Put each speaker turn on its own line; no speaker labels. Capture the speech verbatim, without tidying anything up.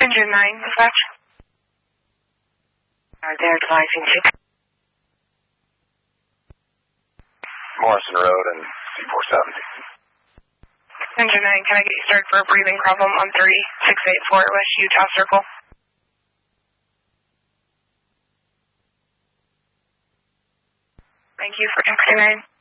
Engine nine, dispatch.
Are they advising six?
Morrison Road and C four seventy.
Engine nine, can I get you started for a breathing problem on three six eight four West Utah Circle? Thank you for taxi nine.